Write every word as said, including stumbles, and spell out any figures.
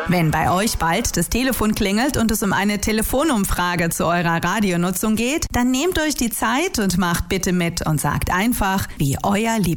Wenn bei euch bald das Telefon klingelt und es um eine Telefonumfrage zu eurer Radionutzung geht, dann nehmt euch die Zeit und macht bitte mit und sagt einfach, wie euer Lieblings